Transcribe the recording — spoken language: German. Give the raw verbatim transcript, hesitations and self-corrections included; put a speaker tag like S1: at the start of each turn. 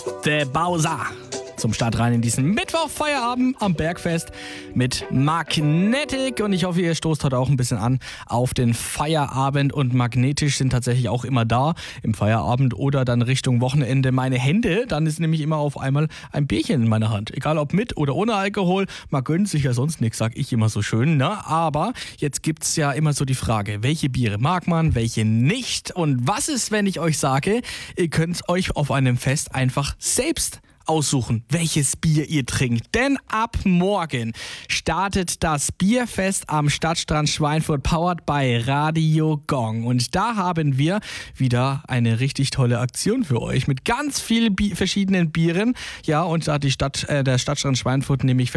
S1: The Bowser zum Start rein in diesen Mittwoch-Feierabend am Bergfest mit Magnetic. Und ich hoffe, ihr stoßt heute auch ein bisschen an auf den Feierabend. Und Magnetisch sind tatsächlich auch immer da im Feierabend oder dann Richtung Wochenende meine Hände. Dann ist nämlich immer auf einmal ein Bierchen in meiner Hand. Egal ob mit oder ohne Alkohol. Man gönnt sich ja sonst nichts, sag ich immer so schön. Ne? Aber jetzt gibt's ja immer so die Frage, welche Biere mag man, welche nicht? Und was ist, wenn ich euch sage, ihr könnt euch auf einem Fest einfach selbst aussuchen, welches Bier ihr trinkt. Denn ab morgen startet das Bierfest am Stadtstrand Schweinfurt, powered by Radio Gong. Und da haben wir wieder eine richtig tolle Aktion für euch mit ganz vielen Bi- verschiedenen Bieren. Ja, und da hat die Stadt, äh, der Stadtstrand Schweinfurt nämlich